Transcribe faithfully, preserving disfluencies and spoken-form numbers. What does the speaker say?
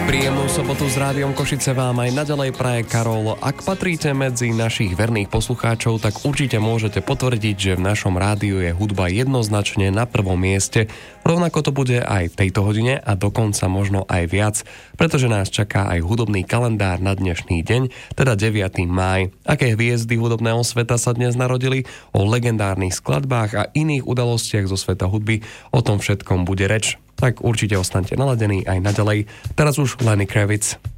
Príjemnú sobotu s Rádiom Košice vám aj naďalej praje Karol. Ak patríte medzi našich verných poslucháčov, tak určite môžete potvrdiť, že v našom rádiu je hudba jednoznačne na prvom mieste. Rovnako to bude aj v tejto hodine a dokonca možno aj viac, pretože nás čaká aj hudobný kalendár na dnešný deň, teda deviateho mája. Aké hviezdy hudobného sveta sa dnes narodili, o legendárnych skladbách a iných udalostiach zo sveta hudby, o tom všetkom bude reč. Tak určite ostaňte naladení aj naďalej. Teraz už Lenny Kravitz.